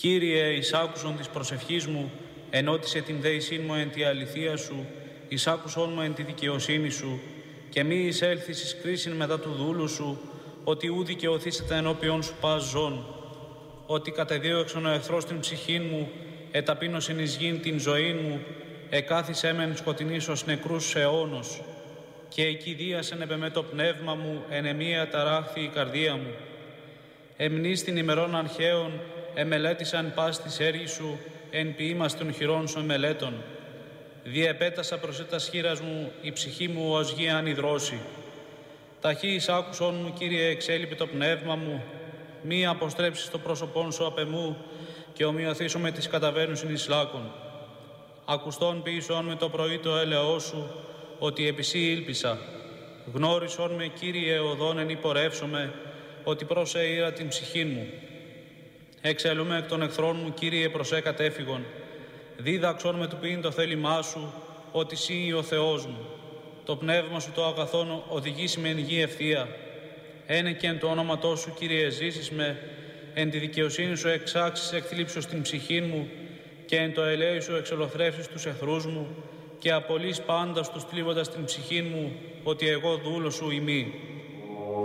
Κύριε, εισάκουσον της προσευχής μου, ενώτισε την δέησήν μου εν τη αληθεία σου, εισάκουσον μου εν τη δικαιοσύνη σου, και μη εισέλθεις εις κρίσιν μετά του δούλου σου, ότι ου δικαιωθήσετε ενώπιον σου πας ζών. Ότι κατεδίωξον ο εχθρός την ψυχήν μου, εταπείνωσιν εις γην την ζωήν μου, εκάθισέ μεν σκοτεινής ως νεκρούς αιώνος. Και εκεί δίασεν επεμέ το πνεύμα μου, εν εμία ταράχθη η καρδία μου. Εμνείς την ημερών αρχαίων, εμελέτησαν πας της έργης σου, εν ποιήμας των χειρών σου εμελέτων. Διεπέτασα προς έτας χείρας μου, η ψυχή μου ως γη ανυδρώσει. Ταχύ εισάκουσον μου, Κύριε, εξέλιπε το πνεύμα μου, μη αποστρέψεις το πρόσωπόν σου απ' εμού, και ομοιωθήσω με τις καταβαίνουσιν εις λάκων. Ακουστών ποιησόν με το πρωί το έλεό σου, ότι επί σύ ήλπισα. Γνώρισον με, Κύριε, οδόν εν υπορεύσομαι, ότι προς ήρα την ψυχή μου. Εξελούμε εκ των εχθρών μου, Κύριε, προσέ κατέφυγον. Δίδαξον με του ποιήν το θέλημά σου, ότι σύ ο Θεός μου. Το πνεύμα σου το αγαθόν οδηγήσει με εν γη ευθεία. Ένε και εν το όνοματό σου, Κύριε, ζήσεις με, εν τη δικαιοσύνη σου εξάξεις εκθλίψος την ψυχή μου, και εν το ελέη σου εξολοθρεύσεις τους εχθρούς μου, και απολύς πάντα τους θλίβοντας την ψυχή μου, ότι εγώ δούλος σου ημί.